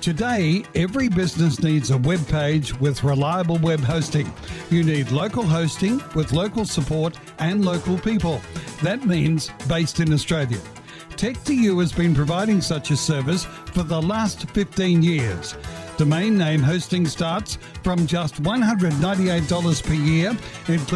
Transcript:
Today, every business needs a web page with reliable web hosting. You need local hosting with local support and local people. That means based in Australia. Tech2U has been providing such a service for the last 15 years. Domain name hosting starts from just $198 per year, including